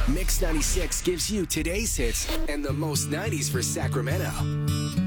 Mix 96 gives you today's hits and the most 90s for Sacramento.